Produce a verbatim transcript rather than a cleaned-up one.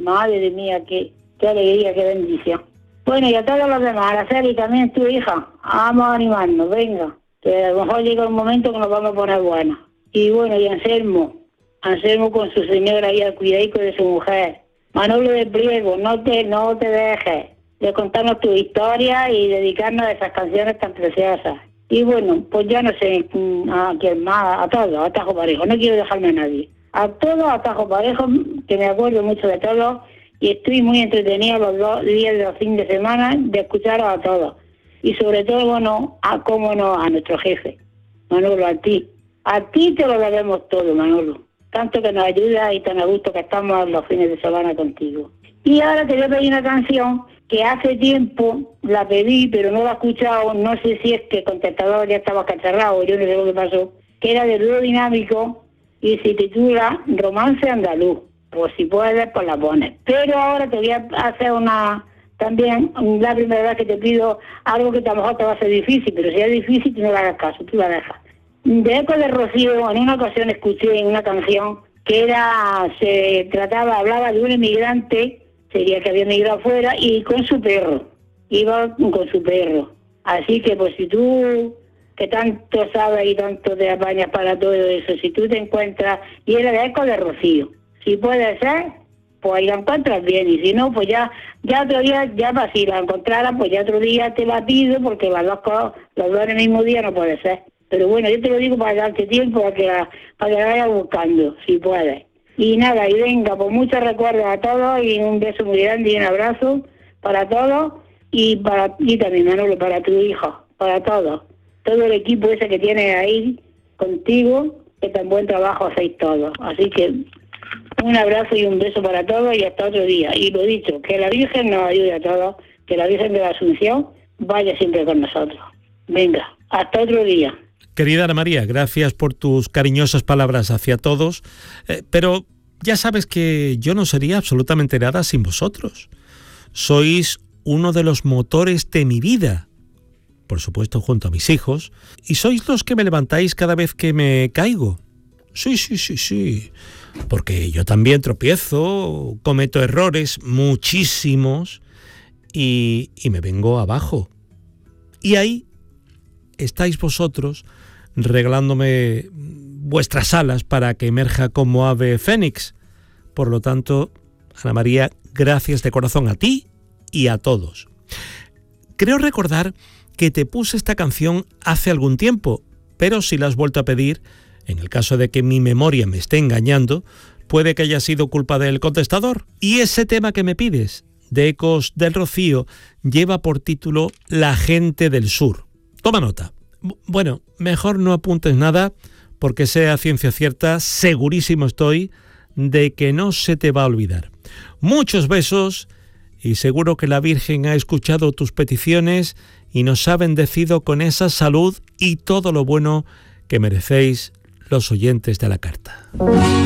madre mía, qué, qué alegría, qué bendición. Bueno, y a todos los demás, a Celi también, tu hija, vamos a animarnos, venga, que a lo mejor llega un momento que nos vamos a poner buenas. Y bueno, y Anselmo, Anselmo con su señora y al cuidadico de su mujer. Manolo de Priego, no te, no te dejes de contarnos tu historia y dedicarnos a esas canciones tan preciosas. Y bueno, pues ya no sé a quién más, a todos, a Tajo Parejo, no quiero dejarme a nadie. A todos, a Tajo Parejo, que me acuerdo mucho de todos, y estoy muy entretenida los dos días de los fines de semana de escucharos a todos. Y sobre todo, bueno, a cómo no, a nuestro jefe, Manolo, a ti. A ti te lo debemos todo, Manolo. Tanto que nos ayuda y tan a gusto que estamos los fines de semana contigo. Y ahora te voy a pedir una canción que hace tiempo la pedí, pero no la he escuchado, no sé si es que el contestador ya estaba cacharrado, yo no sé lo que pasó, que era de Dúo Dinámico y se titula Romance Andaluz. Pues si puedes, pues la pones. Pero ahora te voy a hacer una, también, la primera vez que te pido algo que a lo mejor te va a ser difícil, pero si es difícil, tú no le hagas caso, tú la dejas. De Eco de Rocío, en una ocasión escuché en una canción que era, se trataba, hablaba de un inmigrante, sería que había emigrado afuera, y con su perro, iba con su perro. Así que pues si tú, que tanto sabes y tanto te apañas para todo eso, si tú te encuentras, y era de Eco de Rocío, si puede ser, pues ahí la encuentras bien, y si no, pues ya, ya otro día, ya para si la encontraras, pues ya otro día te la pido, porque las dos cosas, los dos en el mismo día no puede ser. Pero bueno, yo te lo digo para darte tiempo, para que la, para que la vayas buscando, si puedes. Y nada, y venga, pues muchos recuerdos a todos, y un beso muy grande y un abrazo para todos, y para ti también, Manolo, para tu hijo, para todos. Todo el equipo ese que tienes ahí contigo, que tan buen trabajo hacéis todos. Así que un abrazo y un beso para todos y hasta otro día. Y lo dicho, que la Virgen nos ayude a todos, que la Virgen de la Asunción vaya siempre con nosotros. Venga, hasta otro día. Querida Ana María, gracias por tus cariñosas palabras hacia todos, eh, pero ya sabes que yo no sería absolutamente nada sin vosotros. Sois uno de los motores de mi vida, por supuesto junto a mis hijos, y sois los que me levantáis cada vez que me caigo. Sí, sí, sí, sí, porque yo también tropiezo, cometo errores, muchísimos, y, y me vengo abajo. Y ahí estáis vosotros regalándome vuestras alas para que emerja como ave fénix. Por lo tanto, Ana María, gracias de corazón a ti y a todos. Creo recordar que te puse esta canción hace algún tiempo, pero si la has vuelto a pedir, en el caso de que mi memoria me esté engañando, puede que haya sido culpa del contestador. Y ese tema que me pides, de Ecos del Rocío, lleva por título La gente del sur. Toma nota. Bueno, mejor no apuntes nada, porque sea ciencia cierta, segurísimo estoy de que no se te va a olvidar. Muchos besos, y seguro que la Virgen ha escuchado tus peticiones y nos ha bendecido con esa salud y todo lo bueno que merecéis los oyentes de la carta.